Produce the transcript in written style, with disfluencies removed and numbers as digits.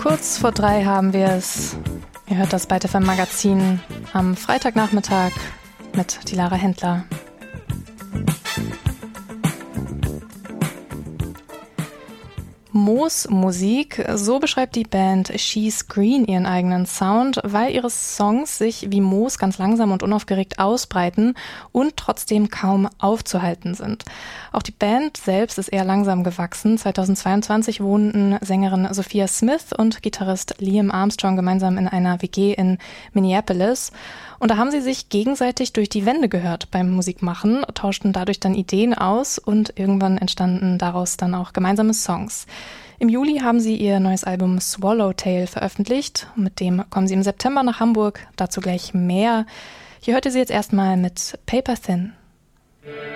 Kurz vor 3 haben wir es. Ihr hört das Byte FM Magazin am Freitagnachmittag mit Dilara Händler. Moos Musik, so beschreibt die Band She's Green ihren eigenen Sound, weil ihre Songs sich wie Moos ganz langsam und unaufgeregt ausbreiten und trotzdem kaum aufzuhalten sind. Auch die Band selbst ist eher langsam gewachsen. 2022 wohnten Sängerin Sophia Smith und Gitarrist Liam Armstrong gemeinsam in einer WG in Minneapolis. Und da haben sie sich gegenseitig durch die Wände gehört beim Musikmachen, tauschten dadurch dann Ideen aus und irgendwann entstanden daraus dann auch gemeinsame Songs. Im Juli haben sie ihr neues Album Swallowtail veröffentlicht. Mit dem kommen sie im September nach Hamburg. Dazu gleich mehr. Hier hört ihr sie jetzt erstmal mit Paper Thin.